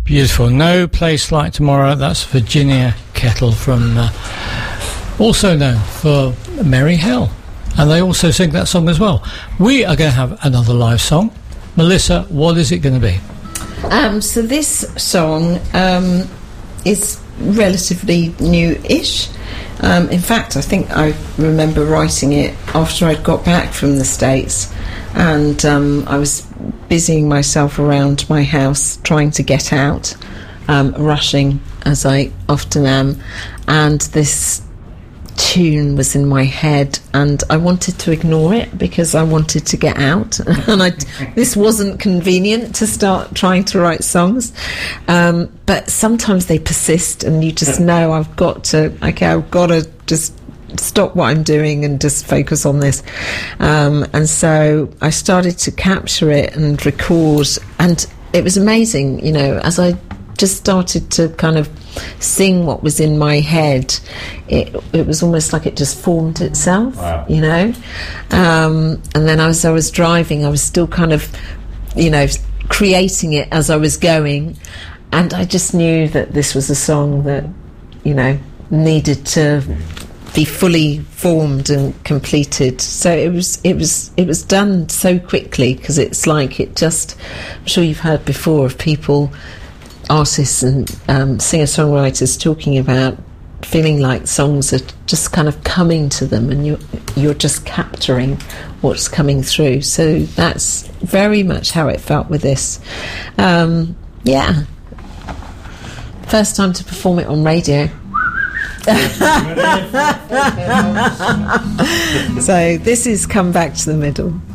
Beautiful. No Place Like Tomorrow. That's Virginia Kettle from, also known for Merry Hell. And they also sing that song as well. We are going to have another live song. Melissa, what is it going to be? So this song is relatively new-ish. In fact, I think I remember writing it after I'd got back from the States, and I was busying myself around my house trying to get out, rushing as I often am, and this tune was in my head and I wanted to ignore it because I wanted to get out and this wasn't convenient to start trying to write songs, but sometimes they persist and you just know I've got to just stop what I'm doing and just focus on this, and so I started to capture it and record, and it was amazing, you know, as I just started to kind of sing what was in my head, it was almost like it just formed itself. Wow. You know, and then as I was driving, I was still kind of, you know, creating it as I was going, and I just knew that this was a song that, you know, needed to be fully formed and completed. So it was done so quickly, because it's like it just, I'm sure you've heard before of people, artists and singer-songwriters talking about feeling like songs are just kind of coming to them and you're just capturing what's coming through. So that's very much how it felt with this. Yeah. First time to perform it on radio. So this is Come Back to the Middle.